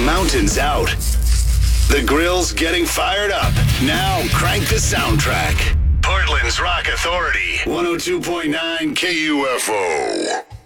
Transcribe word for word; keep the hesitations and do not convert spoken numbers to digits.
mountain's out. The grill's getting fired up. Now crank the soundtrack. Portland's Rock Authority. one oh two point nine K U F O.